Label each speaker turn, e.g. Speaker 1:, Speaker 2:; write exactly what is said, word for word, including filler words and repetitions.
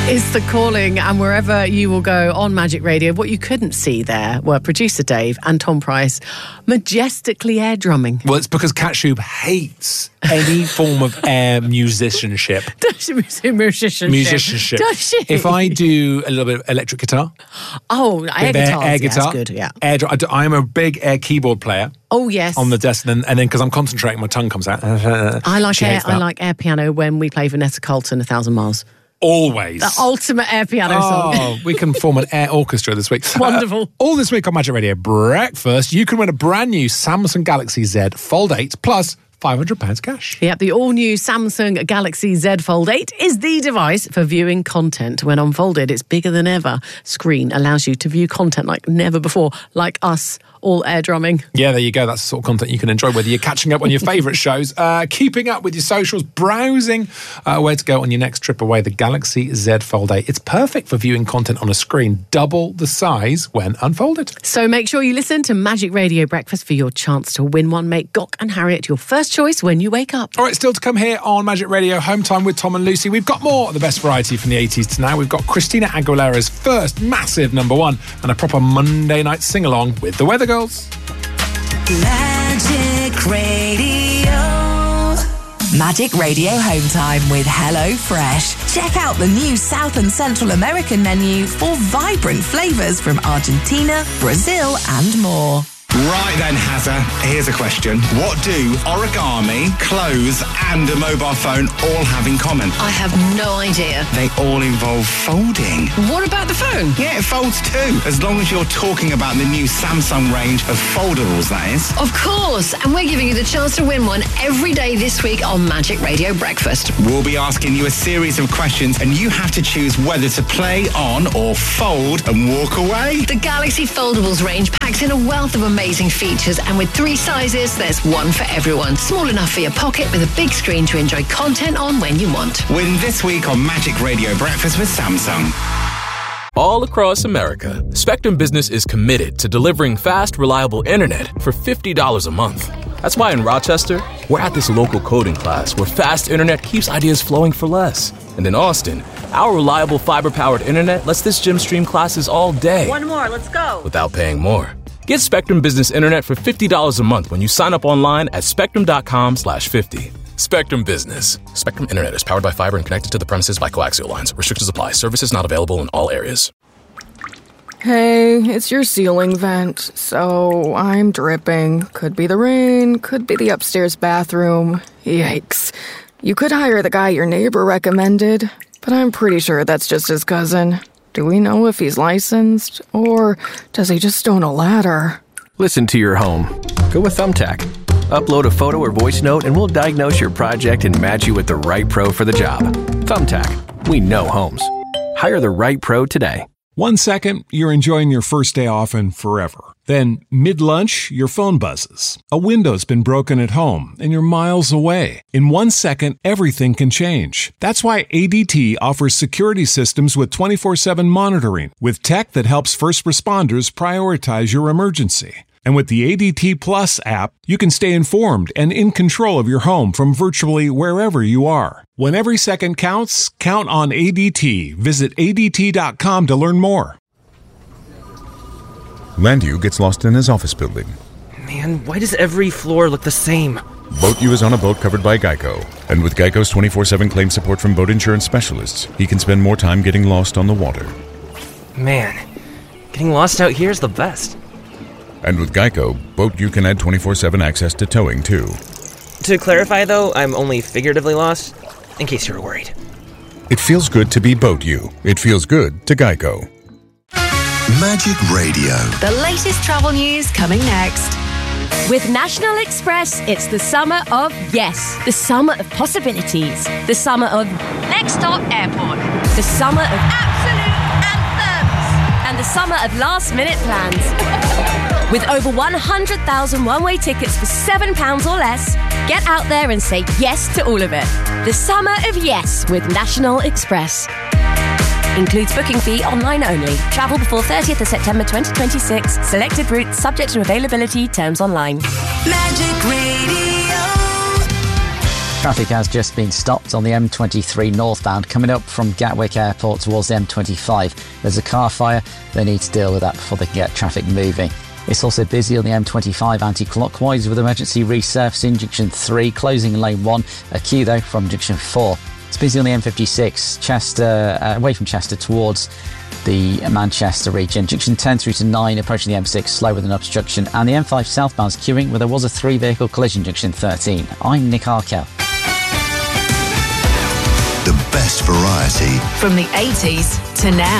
Speaker 1: It's The Calling, and wherever you will go on Magic Radio, what you couldn't see there were producer Dave and Tom Price majestically air drumming.
Speaker 2: Well, it's because Cat Shub hates any form of air musicianship.
Speaker 1: Does she musicianship?
Speaker 2: Musicianship.
Speaker 1: Does she?
Speaker 2: If I do a little bit of electric guitar.
Speaker 1: Oh, air
Speaker 2: Air,
Speaker 1: guitar.
Speaker 2: air
Speaker 1: Yeah,
Speaker 2: guitar.
Speaker 1: that's good, yeah.
Speaker 2: Air, I do- I'm a big air keyboard player.
Speaker 1: Oh, yes.
Speaker 2: On the desk, and then and then because I'm concentrating, my tongue comes out.
Speaker 1: I like
Speaker 2: She
Speaker 1: air.
Speaker 2: hates
Speaker 1: I
Speaker 2: that.
Speaker 1: like air piano when we play Vanessa Carlton, A Thousand Miles.
Speaker 2: Always.
Speaker 1: The ultimate air piano song.
Speaker 2: Oh, we can form an air orchestra this week.
Speaker 1: Wonderful.
Speaker 2: Uh, all this week on Magic Radio Breakfast, you can win a brand new Samsung Galaxy Z Fold eight plus five hundred pounds cash.
Speaker 1: Yep, the all-new Samsung Galaxy Z Fold eight is the device for viewing content. When unfolded, its bigger than ever screen allows you to view content like never before, like us, all air drumming.
Speaker 2: Yeah, there you go. That's the sort of content you can enjoy, whether you're catching up on your favourite shows, uh, keeping up with your socials, browsing uh, where to go on your next trip away. The Galaxy Z Fold eight. It's perfect for viewing content on a screen, double the size when unfolded.
Speaker 1: So make sure you listen to Magic Radio Breakfast for your chance to win one. Make Gok and Harriet your first choice when you wake up.
Speaker 2: All right, still to come here on Magic Radio Home Time with Tom and Lucy. We've got more of the best variety from the eighties to now. We've got Christina Aguilera's first massive number one and a proper Monday night sing-along with the Weather Girls.
Speaker 3: Magic Radio. Magic Radio Home Time with Hello Fresh. Check out the new South and Central American menu for vibrant flavours from Argentina, Brazil and more.
Speaker 4: Right then, Hazza, here's a question. What do origami, clothes and a mobile phone all have in common?
Speaker 5: I have no idea.
Speaker 4: They all involve folding.
Speaker 5: What about the phone?
Speaker 4: Yeah, it folds too, as long as you're talking about the new Samsung range of foldables, that is.
Speaker 5: Of course, and we're giving you the chance to win one every day this week on Magic Radio Breakfast.
Speaker 4: We'll be asking you a series of questions and you have to choose whether to play on or fold and walk away.
Speaker 5: The Galaxy Foldables range packs in a wealth of amazing Amazing features, and with three sizes, there's one for everyone. Small enough for your pocket with a big screen to enjoy content on when you want.
Speaker 4: Win this week on Magic Radio Breakfast with Samsung.
Speaker 6: All across America, Spectrum Business is committed to delivering fast, reliable internet for fifty dollars a month. That's why in Rochester, we're at this local coding class where fast internet keeps ideas flowing for less. And in Austin, our reliable fiber-powered internet lets this gym stream classes all day.
Speaker 7: One more, let's go.
Speaker 6: Without paying more. Get Spectrum Business Internet for fifty dollars a month when you sign up online at spectrum.com slash 50. Spectrum Business. Spectrum Internet is powered by fiber and connected to the premises by coaxial lines. Restrictions apply. Services not available in all areas.
Speaker 8: Hey, it's your ceiling vent, so I'm dripping. Could be the rain, could be the upstairs bathroom. Yikes. You could hire the guy your neighbor recommended, but I'm pretty sure that's just his cousin. Do we know if he's licensed, or does he just own a ladder?
Speaker 9: Listen to your home. Go with Thumbtack. Upload a photo or voice note and we'll diagnose your project and match you with the right pro for the job. Thumbtack. We know homes. Hire the right pro today.
Speaker 10: One second, you're enjoying your first day off and forever. Then, mid-lunch, your phone buzzes. A window's been broken at home, and you're miles away. In one second, everything can change. That's why A D T offers security systems with twenty-four seven monitoring, with tech that helps first responders prioritize your emergency. And with the A D T Plus app, you can stay informed and in control of your home from virtually wherever you are. When every second counts, count on A D T. Visit A D T dot com to learn more.
Speaker 11: Landu gets lost in his office building.
Speaker 12: Man, why does every floor look the same?
Speaker 11: BoatU is on a boat covered by Geico. And with Geico's twenty-four seven claim support from boat insurance specialists, he can spend more time getting lost on the water.
Speaker 12: Man, getting lost out here is the best.
Speaker 11: And with Geico, BoatU can add twenty-four seven access to towing, too.
Speaker 12: To clarify, though, I'm only figuratively lost, in case you were worried.
Speaker 11: It feels good to be BoatU. It feels good to Geico.
Speaker 13: Magic Radio.
Speaker 14: The latest travel news coming next. With National Express, it's the summer of yes. The summer of possibilities. The summer of next stop airport. The summer of absolute anthems. And the summer of last minute plans. With over one hundred thousand one-way tickets for seven pounds or less, get out there and say yes to all of it. The summer of yes with National Express. Includes booking fee online only. Travel before thirtieth of September twenty twenty-six. Selected routes subject to availability. Terms online.
Speaker 3: Magic Radio.
Speaker 7: Traffic has just been stopped on the M twenty-three northbound coming up from Gatwick Airport towards the M twenty-five. There's a car fire. They need to deal with that before they can get traffic moving. It's also busy on the M twenty-five anti-clockwise with emergency resurfacing junction three, closing lane one. A queue though from junction four. It's busy on the M fifty-six, Chester, uh, away from Chester towards the Manchester region. Junction ten through to nine, approaching the M six, slow with an obstruction. And the M five southbound's queuing where there was a three-vehicle collision, junction thirteen. I'm Nick Arkell.
Speaker 13: The best variety.
Speaker 3: From the eighties to now.